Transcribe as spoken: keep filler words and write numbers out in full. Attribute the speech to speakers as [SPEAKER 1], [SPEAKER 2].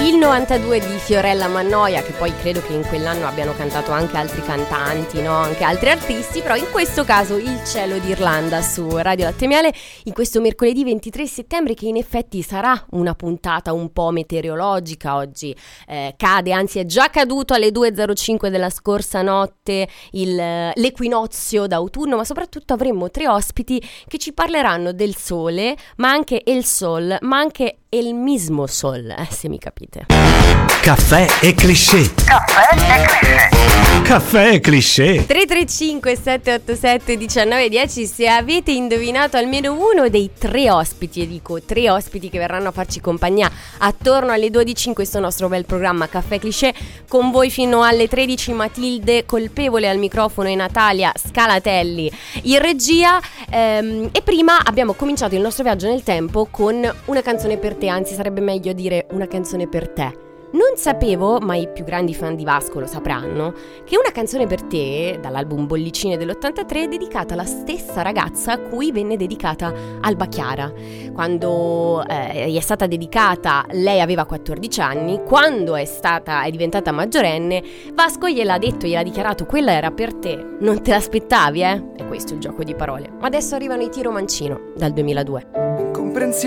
[SPEAKER 1] Il novantadue di Fiorella Mannoia, che poi credo che in quell'anno abbiano cantato anche altri cantanti, no? Anche altri artisti, però in questo caso Il cielo d'Irlanda su Radio Latte e Miele, in questo mercoledì ventitré settembre, che in effetti sarà una puntata un po' meteorologica oggi. Eh, cade, anzi è già caduto alle due e zero cinque della scorsa notte il, l'equinozio d'autunno, ma soprattutto avremo tre ospiti che ci parleranno del sole, ma anche el sol, ma anche il mismo sol, eh, se mi capite.
[SPEAKER 2] Caffè e cliché.
[SPEAKER 3] Caffè e cliché.
[SPEAKER 2] Caffè e cliché.
[SPEAKER 1] tre tre cinque sette otto sette uno nove uno zero. Se avete indovinato almeno uno dei tre ospiti, e dico tre ospiti che verranno a farci compagnia attorno alle dodici in questo nostro bel programma Caffè e cliché, con voi fino alle tredici Matilde Colpevole al microfono e Natalia Scalatelli in regia. Ehm, e prima abbiamo cominciato il nostro viaggio nel tempo con una canzone per te, anzi sarebbe meglio dire una canzone per te. Non sapevo, ma i più grandi fan di Vasco lo sapranno, che Una canzone per te, dall'album Bollicine dell'ottantatré, è dedicata alla stessa ragazza a cui venne dedicata Alba Chiara. Quando eh, gli è stata dedicata, lei aveva quattordici anni. Quando è stata è diventata maggiorenne, Vasco gliel'ha detto, gliel'ha dichiarato: quella era per te, non te l'aspettavi, eh? E questo è il gioco di parole. Ma adesso arrivano i Tiro Mancino dal duemiladue.
[SPEAKER 4] Incomprensione